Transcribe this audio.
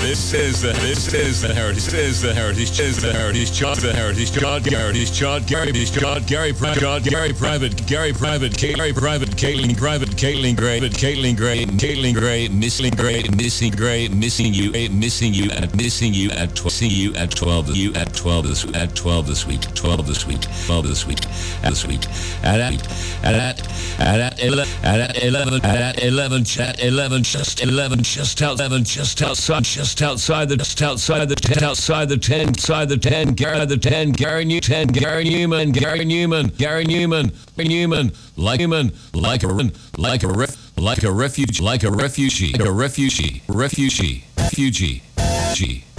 the heritage. This is the heritage. John the heritage. John Gary Private, Caitlin Gray, missing you at 12 this week. At 11 just outside the 10 Gary Newman like a refugee.